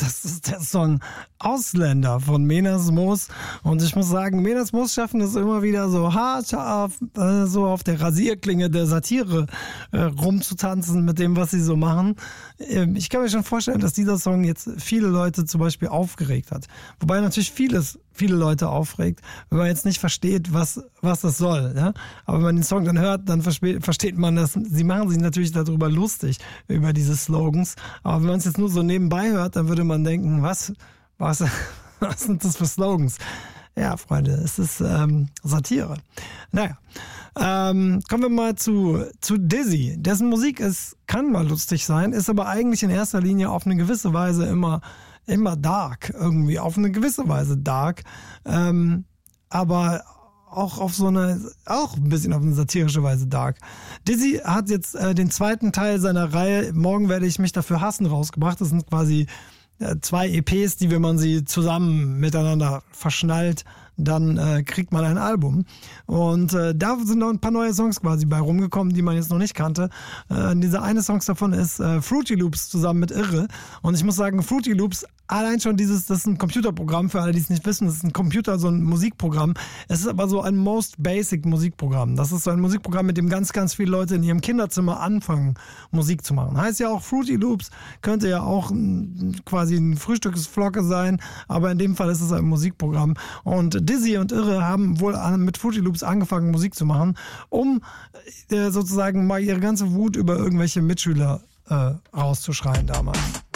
Das ist der Song Ausländer von Menas Moos. Und ich muss sagen, Menas Moos schaffen es immer wieder so hart so auf der Rasierklinge der Satire rumzutanzen mit dem, was sie so machen. Ich kann mir schon vorstellen, dass dieser Song jetzt viele Leute zum Beispiel aufgeregt hat. Wobei natürlich viele Leute aufregt, wenn man jetzt nicht versteht, was das soll. Ja? Aber wenn man den Song dann hört, dann versteht man das. Sie machen sich natürlich darüber lustig, über diese Slogans. Aber wenn man es jetzt nur so nebenbei hört, dann würde man denken, was sind das für Slogans? Ja, Freunde, es ist Satire. Naja, kommen wir mal zu Dizzy. Dessen Musik kann mal lustig sein, ist aber eigentlich in erster Linie auf eine gewisse Weise immer dark, irgendwie, auf eine gewisse Weise dark, aber auch ein bisschen auf eine satirische Weise dark. Dizzy hat jetzt den zweiten Teil seiner Reihe Morgen werde ich mich dafür hassen rausgebracht. Das sind quasi 2 EPs, die, wenn man sie zusammen miteinander verschnallt, dann kriegt man ein Album. Und da sind noch ein paar neue Songs quasi bei rumgekommen, die man jetzt noch nicht kannte. Dieser eine Song davon ist Fruity Loops zusammen mit Irre. Und ich muss sagen, Fruity Loops, allein schon das ist ein Computerprogramm, für alle, die es nicht wissen, das ist ein Computer, so ein Musikprogramm. Es ist aber so ein most basic Musikprogramm. Das ist so ein Musikprogramm, mit dem ganz, ganz viele Leute in ihrem Kinderzimmer anfangen, Musik zu machen. Heißt ja auch, Fruity Loops könnte ja auch quasi ein Frühstücksflocke sein, aber in dem Fall ist es ein Musikprogramm. Und Dizzy und Irre haben wohl mit Fruity Loops angefangen, Musik zu machen, um sozusagen mal ihre ganze Wut über irgendwelche Mitschüler rauszuschreien damals.